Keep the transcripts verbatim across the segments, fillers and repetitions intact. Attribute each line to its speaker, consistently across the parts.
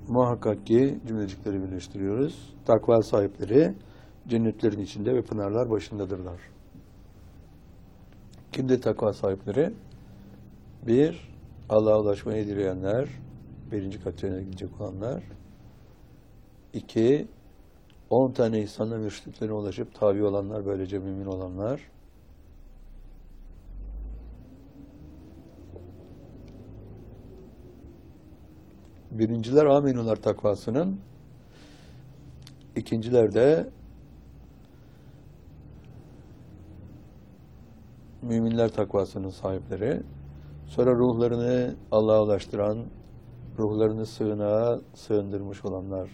Speaker 1: Muhakkak ki cümlecikleri birleştiriyoruz. Takva sahipleri cennetlerin içinde ve pınarlar başındadırlar. Kimdir takva sahipleri? Bir, Allah'a ulaşmayı dileyenler, birinci kategoriye gidecek olanlar. İki, on tane ihsanla mürşitlerine ulaşıp tabi olanlar, böylece mümin olanlar. Birinciler aminular takvasının, ikinciler de müminler takvasının sahipleri. Sonra ruhlarını Allah'a ulaştıran, ruhlarını sığınağa sığındırmış olanlar,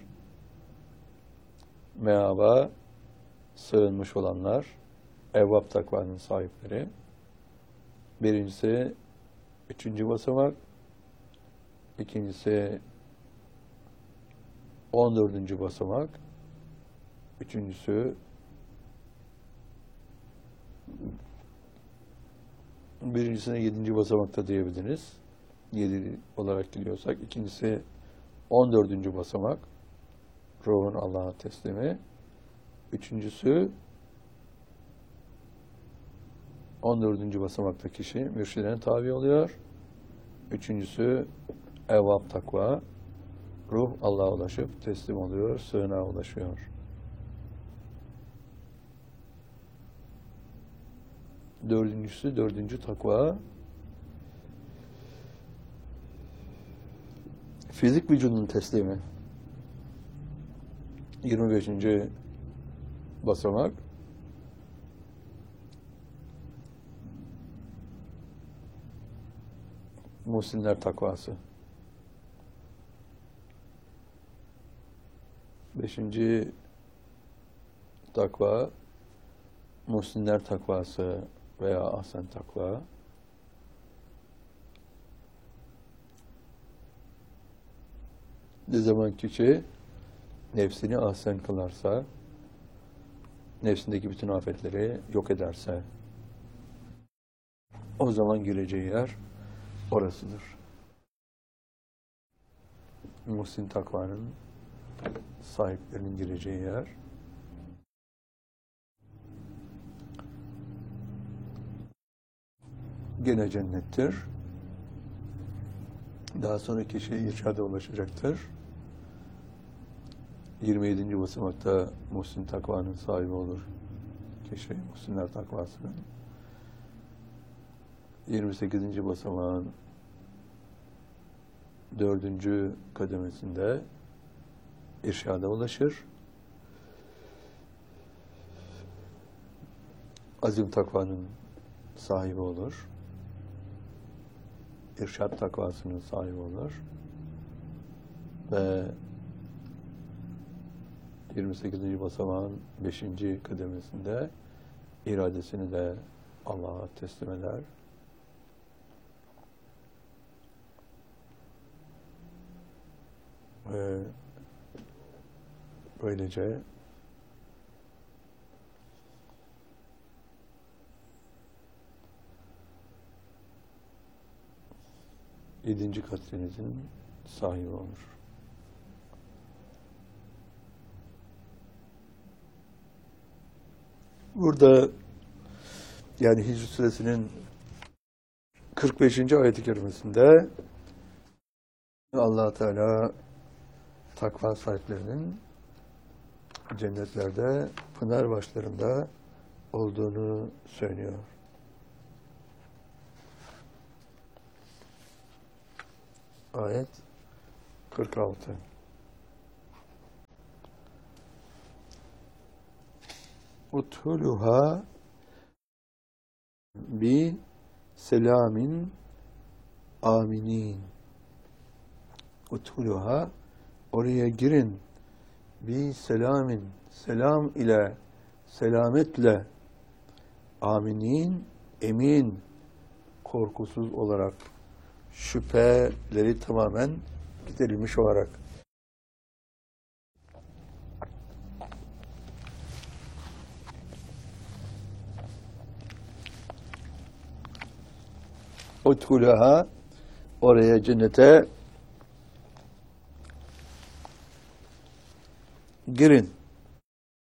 Speaker 1: meaba sığınmış olanlar, evvab takvanın sahipleri. Birincisi üçüncü basamak, ikincisi on dördüncü basamak, üçüncüsü birincisine yedinci basamakta diyebiliriz. Yedi olarak gidiyorsak. İkincisi on dördüncü basamak. Ruhun Allah'a teslimi. Üçüncüsü on dördüncü basamakta kişi mürşidine tabi oluyor. Üçüncüsü evvab takva. Ruh Allah'a ulaşıp teslim oluyor, sığınağa ulaşıyor. Dördüncüsü, dördüncü takva. Fizik vücudunun teslimi. yirmi beşinci basamak. Muhsinler takvası. Beşinci takva, muhsinler takvası veya ahsen takva. Ne zaman kişi nefsini ahsen kılarsa, nefsindeki bütün afetleri yok ederse, o zaman gireceği yer orasıdır. Muhsin takvanın sahiplerinin gireceği yer. Gene cennettir. Daha sonra kişi irşada ulaşacaktır. yirmi yedinci basamakta muhsin takvanın sahibi olur kişi, muhsinler takvasının. yirmi sekizinci basamağın dördüncü kademesinde irşada ulaşır. Azim takvanın sahibi olur. İrşad takvasının sahibi olur. Ve yirmi sekizinci basamağın beşinci kademesinde iradesini de Allah'a teslim eder. Ve böylece yedinci katrenizin sahibi olur. Burada yani Hicr Suresinin kırk beşinci ayet-i kerimesinde Allah Teala takva sahiplerinin cennetlerde pınar başlarında olduğunu söylüyor. Ayet kırk altı. Uthuluha bi selamin aminin. Uthuluha, oraya girin, bi selamin, selam ile, selametle, aminin, emin, korkusuz olarak, şüpheleri tamamen giderilmiş olarak. Udhulaha, oraya cennete Girin.